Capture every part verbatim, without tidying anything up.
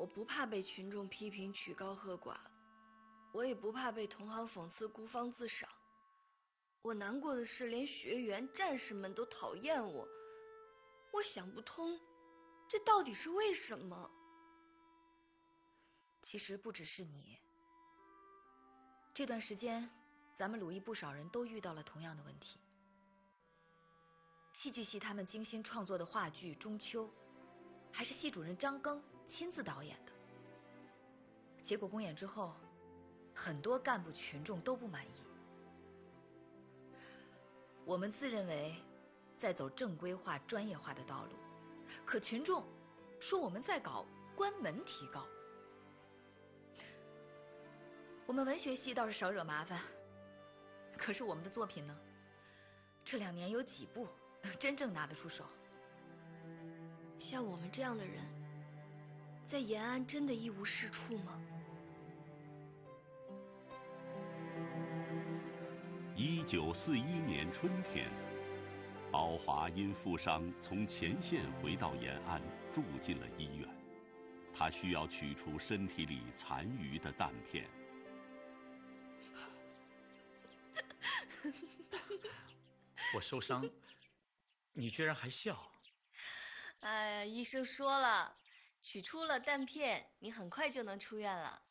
不怕被群众批评曲高和寡，我也不怕被同行讽刺孤芳自赏。我难过的是，连学员、战士们都讨厌我。我想不通，这到底是为什么？ 其实不只是你，这段时间，咱们鲁艺不少人都遇到了同样的问题。戏剧系他们精心创作的话剧《中秋》，还是系主任张庚亲自导演的。结果公演之后，很多干部群众都不满意。我们自认为在走正规化、专业化的道路，可群众说我们在搞关门提高。我们文学系倒是少惹麻烦，可是我们的作品呢？这两年有几部能真正拿得出手？ 像我们这样的人，在延安真的一无是处吗？ 一九四一年春天，宝华因负伤从前线回到延安，住进了医院。他需要取出身体里残余的弹片。 我受伤，你居然还笑？ 哎呀，医生说了，取出了弹片，你很快就能出院了。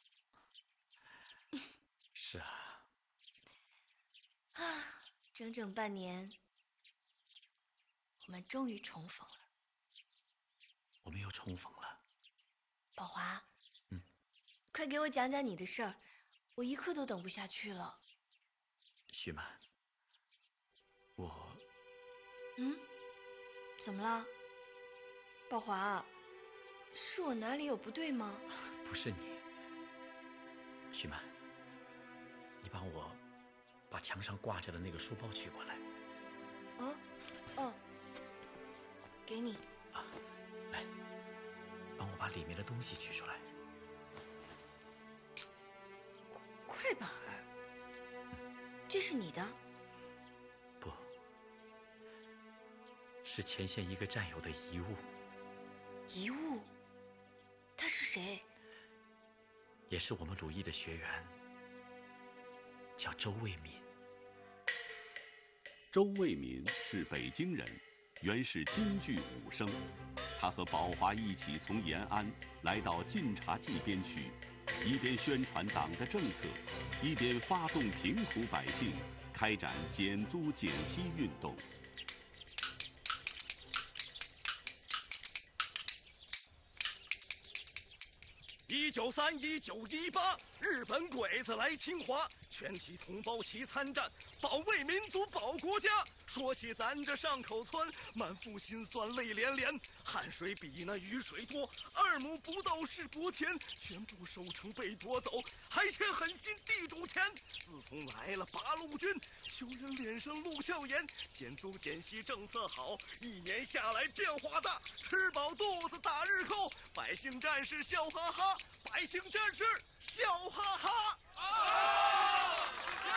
是啊。 啊，整整半年，我们终于重逢了。 我们又重逢了。 宝华， 嗯， 快给我讲讲你的事儿，我一刻都等不下去了。 徐曼，我…… 嗯，怎么了？宝华，是我哪里有不对吗？ 不是你，徐曼，你帮我把墙上挂着的那个书包取过来。 哦，哦，给你。 啊，来，帮我把里面的东西取出来。 快板儿，这是你的？ 不，是前线一个战友的遗物。 遗物？他是谁？ 也是我们鲁艺的学员，叫周卫民。 周卫民是北京人，原是京剧武生。他和宝华一起从延安来到晋察冀边区，一边宣传党的政策，一边发动贫苦百姓，开展减租减息运动。 一九三一九一八，日本鬼子来侵华，全体同胞齐参战，保卫民族，保国家。说起咱这上口村，满腹心酸泪连连，汗水比那雨水多，二亩不到是薄田，全部收成被夺走，还欠狠心地主钱。自从来了八路军，穷人脸上露笑颜，减租减息政策好，一年下来变化大，吃饱肚子打日扣，百姓战士笑哈哈，百姓战士笑哈哈。啊！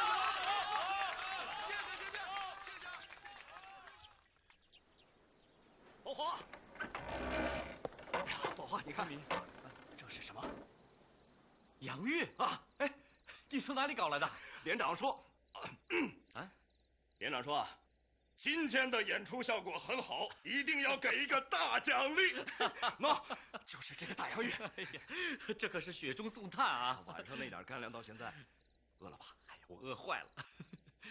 谢谢谢谢谢谢。宝华，哎呀，宝华，你看，这是什么？ 洋芋啊！ 哎，你从哪里搞来的？ 连长说，啊，连长说啊，今天的演出效果很好，一定要给一个大奖励。喏，就是这个大洋芋。 哎呀，这可是雪中送炭啊！ 晚上那点干粮到现在，饿了吧？ 哎呀，我饿坏了。